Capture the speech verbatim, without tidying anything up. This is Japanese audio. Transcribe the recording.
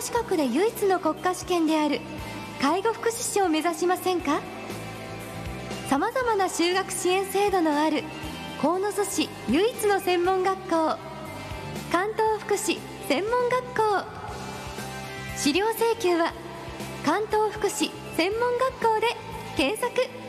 資格で唯一の国家試験である介護福祉士を目指しませんか？さまざまな就学支援制度のある鴻巣市唯一の専門学校、関東福祉専門学校。資料請求は関東福祉専門学校で検索。